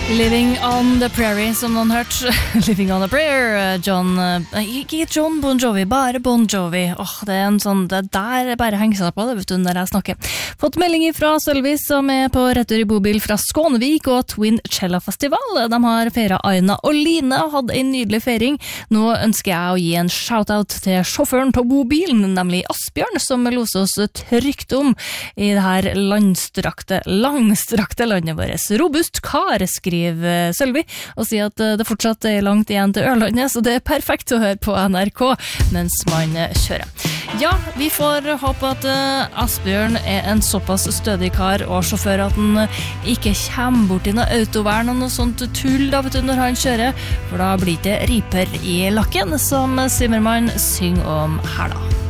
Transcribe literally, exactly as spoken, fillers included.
Living on the Prairie, som noen hørt. Living on the Prairie, John... Ikke John Bon Jovi, bare Bon Jovi. Åh, det er en sånn... Det der bare henger seg på det, vet du, når jeg snakker. Fått melding fra Sølvi, som er på retur i bobil fra Skånevik og Twin Cella Festival. De har feiret Aina og Line og hadde en nydelig feiring. Nå ønsker jeg å gi en shoutout til sjåføren på bobilen, nemlig Asbjørn, som los oss trygt om i det her landstrakte, langstrakte landet vårt. Robust kar, skriver Sølvi, og sier at det fortsatt er langt igjen til Ørlandet, så det er perfekt å høre på N R K mens man kjører. Ja, vi får håpe at Asbjørn er en såpass stødig kar og sjåfør at han ikke kommer bort i noe autovern og noe sånt tull da, vet du, når han kjører, for da blir det riper i lakken, som Zimmermann synger om her da.